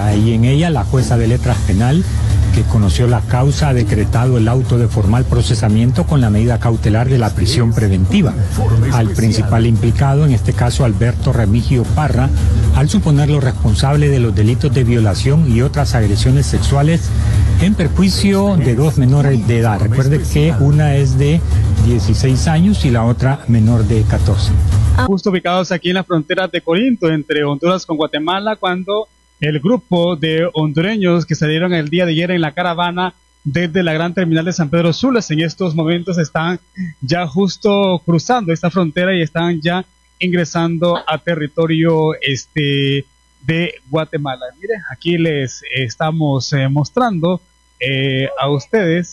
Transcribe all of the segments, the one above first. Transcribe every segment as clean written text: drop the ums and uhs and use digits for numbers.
y en ella la jueza de letras penal, que conoció la causa, ha decretado el auto de formal procesamiento con la medida cautelar de la prisión preventiva al principal implicado, en este caso Alberto Remigio Parra, al suponerlo responsable de los delitos de violación y otras agresiones sexuales en perjuicio de dos menores de edad. Recuerde que una es de 16 años y la otra menor de 14. Justo ubicados aquí en la frontera de Corinto, entre Honduras con Guatemala, cuando el grupo de hondureños que salieron el día de ayer en la caravana desde la gran terminal de San Pedro Sula, en estos momentos están ya justo cruzando esta frontera y están ya ingresando a territorio de Guatemala. Mire, aquí les estamos mostrando a ustedes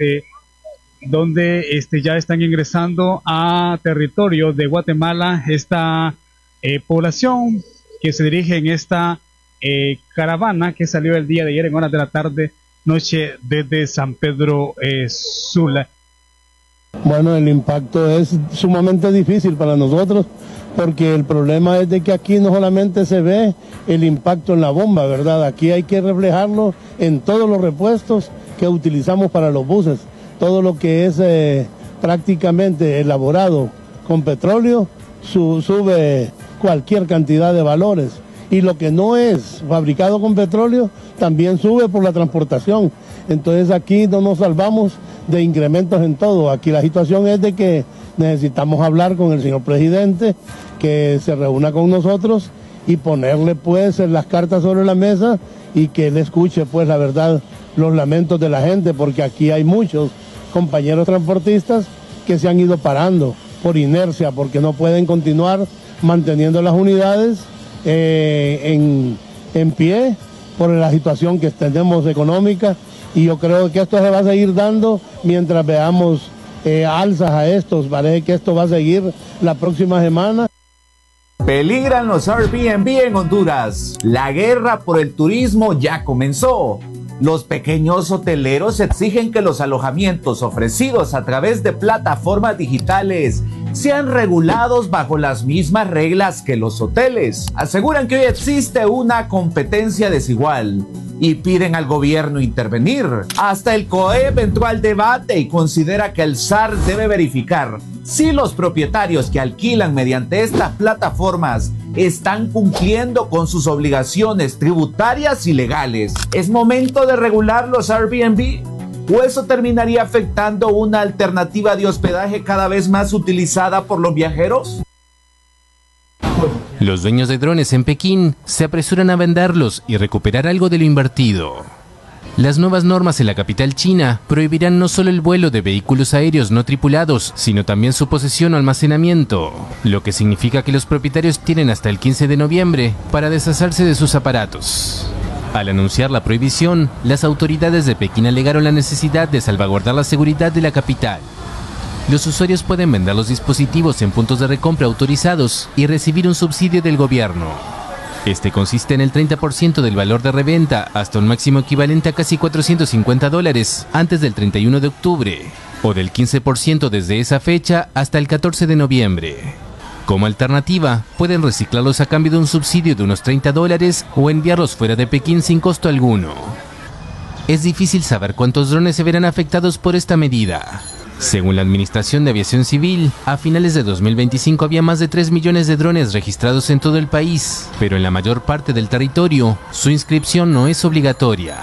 donde ya están ingresando a territorio de Guatemala esta población que se dirige en esta caravana que salió el día de ayer en horas de la tarde noche desde San Pedro Sula. Bueno, el impacto es sumamente difícil para nosotros porque el problema es de que aquí no solamente se ve el impacto en la bomba, ¿verdad? Aquí hay que reflejarlo en todos los repuestos que utilizamos para los buses. Todo lo que es prácticamente elaborado con petróleo sube cualquier cantidad de valores. Y lo que no es fabricado con petróleo también sube por la transportación. Entonces aquí no nos salvamos de incrementos en todo. Aquí la situación es de que necesitamos hablar con el señor presidente, que se reúna con nosotros y ponerle pues las cartas sobre la mesa y que él escuche pues la verdad, los lamentos de la gente, porque aquí hay muchos compañeros transportistas que se han ido parando por inercia, porque no pueden continuar manteniendo las unidades en pie por la situación que tenemos económica, y yo creo que esto se va a seguir dando mientras veamos alzas a estos. Parece que esto va a seguir la próxima semana. Peligran los Airbnb en Honduras. La guerra por el turismo ya comenzó. Los pequeños hoteleros exigen que los alojamientos ofrecidos a través de plataformas digitales sean regulados bajo las mismas reglas que los hoteles. Aseguran que hoy existe una competencia desigual y piden al gobierno intervenir. Hasta el COEP entró al debate y considera que el SAR debe verificar si los propietarios que alquilan mediante estas plataformas están cumpliendo con sus obligaciones tributarias y legales. ¿Es momento de regular los Airbnb? ¿O eso terminaría afectando una alternativa de hospedaje cada vez más utilizada por los viajeros? Los dueños de drones en Pekín se apresuran a venderlos y recuperar algo de lo invertido. Las nuevas normas en la capital china prohibirán no solo el vuelo de vehículos aéreos no tripulados, sino también su posesión o almacenamiento, lo que significa que los propietarios tienen hasta el 15 de noviembre para deshacerse de sus aparatos. Al anunciar la prohibición, las autoridades de Pekín alegaron la necesidad de salvaguardar la seguridad de la capital. Los usuarios pueden vender los dispositivos en puntos de recompra autorizados y recibir un subsidio del gobierno. Este consiste en el 30% del valor de reventa hasta un máximo equivalente a casi $450 antes del 31 de octubre, o del 15% desde esa fecha hasta el 14 de noviembre. Como alternativa, pueden reciclarlos a cambio de un subsidio de unos $30 o enviarlos fuera de Pekín sin costo alguno. Es difícil saber cuántos drones se verán afectados por esta medida. Según la Administración de Aviación Civil, a finales de 2025 había más de 3 millones de drones registrados en todo el país, pero en la mayor parte del territorio, su inscripción no es obligatoria.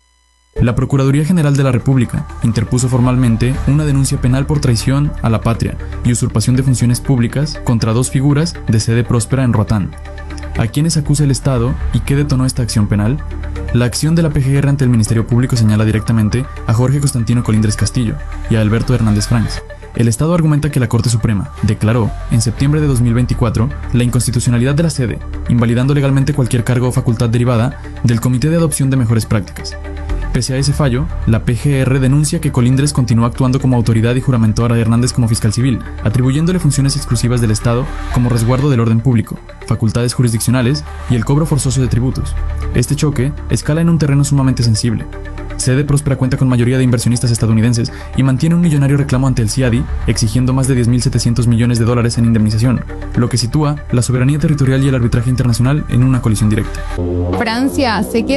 La Procuraduría General de la República interpuso formalmente una denuncia penal por traición a la patria y usurpación de funciones públicas contra dos figuras de sede próspera en Roatán. ¿A quiénes acusa el Estado y qué detonó esta acción penal? La acción de la PGR ante el Ministerio Público señala directamente a Jorge Constantino Colindres Castillo y a Alberto Hernández Franks. El Estado argumenta que la Corte Suprema declaró en septiembre de 2024 la inconstitucionalidad de la sede, invalidando legalmente cualquier cargo o facultad derivada del Comité de Adopción de Mejores Prácticas. Pese a ese fallo, la PGR denuncia que Colindres continúa actuando como autoridad y juramentó a Hernández como fiscal civil, atribuyéndole funciones exclusivas del Estado como resguardo del orden público, facultades jurisdiccionales y el cobro forzoso de tributos. Este choque escala en un terreno sumamente sensible. Sede Próspera cuenta con mayoría de inversionistas estadounidenses y mantiene un millonario reclamo ante el CIADI, exigiendo más de $10.700 millones en indemnización, lo que sitúa la soberanía territorial y el arbitraje internacional en una colisión directa. Francia se queda